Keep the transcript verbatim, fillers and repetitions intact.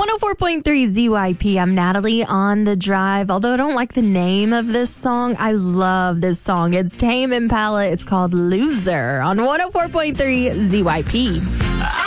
one oh four point three Z Y P. I'm Natalie on the drive. Although I don't like the name of this song, I love this song. It's Tame Impala. It's called Loser on one oh four point three Z Y P.